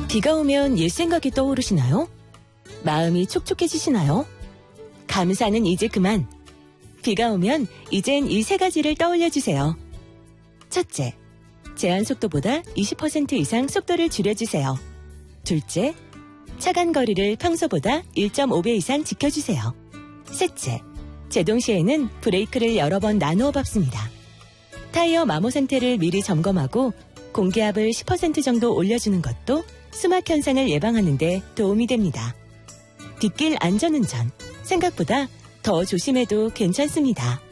비가 오면 옛 생각이 떠오르시나요? 마음이 촉촉해지시나요? 감사는 이제 그만. 비가 오면 이젠 이 세 가지를 떠올려주세요. 첫째, 제한 속도보다 20% 이상 속도를 줄여주세요. 둘째, 차간 거리를 평소보다 1.5배 이상 지켜주세요. 셋째, 제동 시에는 브레이크를 여러 번 나누어 밟습니다. 타이어 마모 상태를 미리 점검하고 공기압을 10% 정도 올려주는 것도 수막 현상을 예방하는 데 도움이 됩니다. 빗길 안전운전, 생각보다 더 조심해도 괜찮습니다.